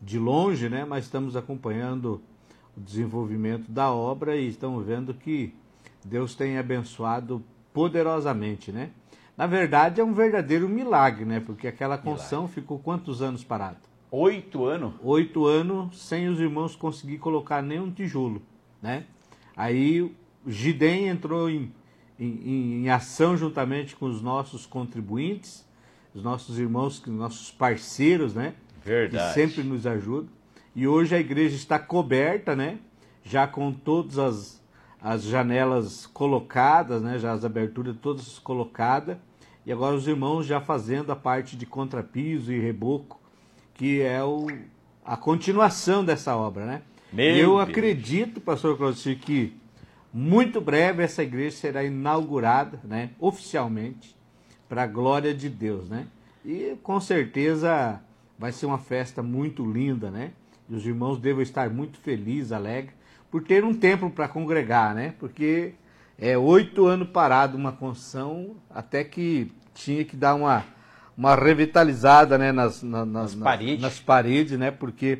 de longe, né? Mas estamos acompanhando o desenvolvimento da obra e estamos vendo que Deus tem abençoado poderosamente, né? Na verdade, é um verdadeiro milagre, né? Porque aquela construção ficou quantos anos parada? 8 anos? 8 anos sem os irmãos conseguir colocar nenhum tijolo, né? Aí o Gidem entrou em ação juntamente com os nossos contribuintes, os nossos irmãos, nossos parceiros, né? Verdade. Que sempre nos ajudam. E hoje a igreja está coberta, né? Já com todas as janelas colocadas, né? Já as aberturas todas colocadas. E agora os irmãos já fazendo a parte de contrapiso e reboco, que é a continuação dessa obra, né? Eu acredito, pastor Claudio, que muito breve essa igreja será inaugurada, né? Oficialmente, para a glória de Deus, né? E com certeza vai ser uma festa muito linda, né? E os irmãos devem estar muito felizes, alegres, por ter um templo para congregar, né? Porque 8 anos parado uma construção, até que tinha que dar uma revitalizada, né? nas paredes, né? Porque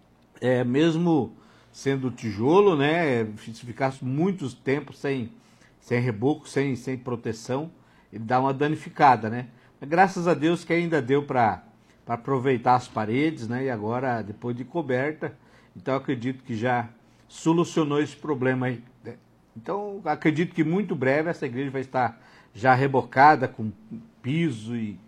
mesmo sendo tijolo, né? Se ficasse muitos tempos sem reboco, sem proteção, ele dá uma danificada, né? Mas graças a Deus que ainda deu para aproveitar as paredes, né? E agora, depois de coberta, então eu acredito que já solucionou esse problema aí, né? Então, acredito que muito breve essa igreja vai estar já rebocada com piso e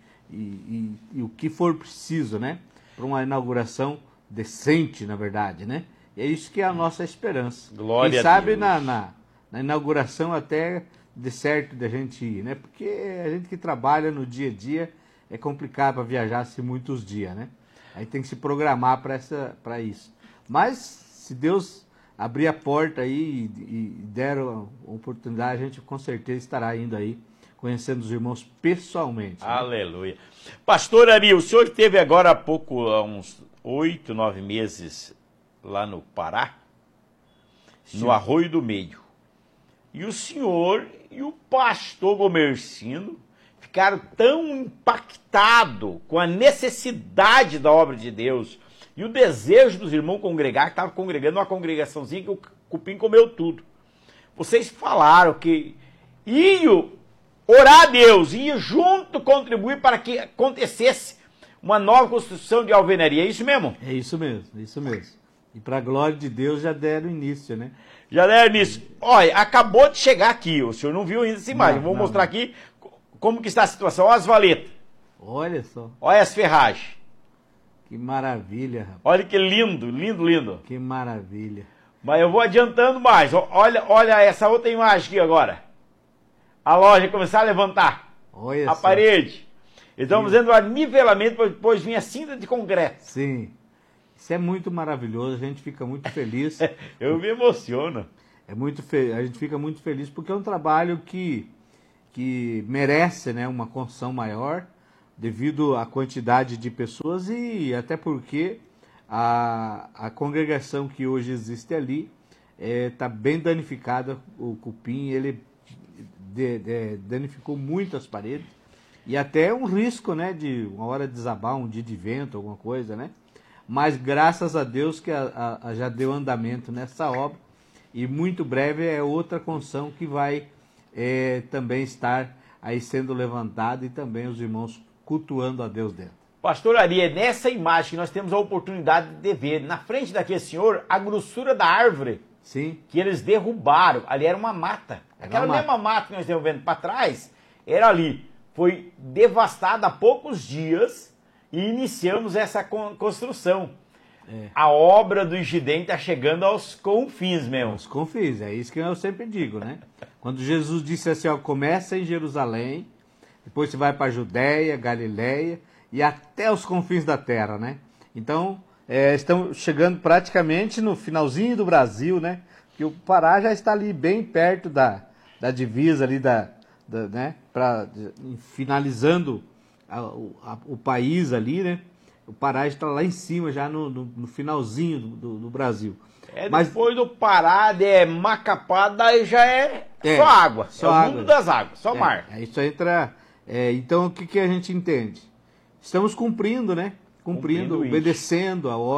o que for preciso, né? Para uma inauguração decente, na verdade, né? E é isso que é a nossa esperança. Glória Quem sabe a Deus. na inauguração até de certo da gente ir, né? Porque a gente que trabalha no dia a dia é complicado para viajar assim muitos dias, né? Aí tem que se programar para isso. Mas se Deus abrir a porta aí e der a oportunidade, a gente com certeza estará indo aí, conhecendo os irmãos pessoalmente. Né? Aleluia. Pastor Ari, o senhor esteve agora há pouco, há uns 8, 9 meses lá no Pará, Sim. no Arroio do Meio. E o senhor e o pastor Gomercino ficaram tão impactados com a necessidade da obra de Deus e o desejo dos irmãos congregar, que estavam congregando uma congregaçãozinha que o cupim comeu tudo. Vocês falaram que iam orar a Deus, iam junto contribuir para que acontecesse uma nova construção de alvenaria. É isso mesmo? É isso mesmo, é isso mesmo. E para a glória de Deus já deram início, né? Já deram início. Olha, acabou de chegar aqui, o senhor não viu ainda essa imagem. Vou mostrar aqui como que está a situação. Olha as valetas. Olha só. Olha as ferragens. Que maravilha, rapaz. Olha que lindo, lindo, lindo. Que maravilha. Mas eu vou adiantando mais. Olha essa outra imagem aqui agora. A loja começar a levantar. Olha a só. Parede. Estamos fazendo o nivelamento para depois vir a cinta de concreto. Sim. Isso é muito maravilhoso, a gente fica muito feliz. Eu me emociono. A gente fica muito feliz porque é um trabalho que merece, né, uma construção maior devido à quantidade de pessoas e até porque a congregação que hoje existe ali está bem danificada. O cupim ele danificou muito as paredes e até um risco, né, de uma hora desabar, um dia de vento, alguma coisa, né? Mas graças a Deus que já deu andamento nessa obra e muito breve é outra construção que vai também estar aí sendo levantada e também os irmãos cultuando a Deus dentro. Pastor Ari, é nessa imagem que nós temos a oportunidade de ver, na frente daquele senhor, a grossura da árvore. Sim. Que eles derrubaram. Ali era uma mata. Aquela mesma mata que nós estamos vendo para trás, era ali. Foi devastada há poucos dias e iniciamos essa construção. A obra do Gidem está chegando aos confins mesmo. Aos confins, é isso que eu sempre digo, né? Quando Jesus disse assim, ó, começa em Jerusalém, depois você vai para a Judéia, Galiléia e até os confins da terra, né? Então, estamos chegando praticamente no finalzinho do Brasil, né? Que o Pará já está ali bem perto da divisa ali, né? Finalizando o país ali, né? O Pará está lá em cima, já no finalzinho do Brasil. Mas depois do Pará, Macapá, daí já só água. Só o mundo das águas, só mar. Isso entra. Então, o que a gente entende? Estamos cumprindo, né? Cumprindo, obedecendo a ordem.